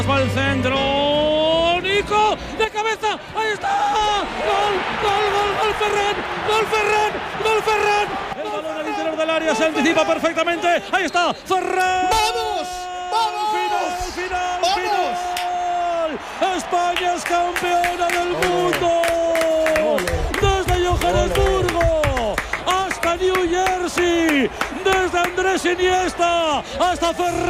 Va al centro, Nico, de cabeza, ahí está, gol Ferran, el balón al interior del área, se anticipa perfectamente, ahí está, Ferran. ¡Vamos! ¡Final! España es campeona del mundo, desde Johannesburgo hasta New Jersey, desde Andrés Iniesta hasta Ferran.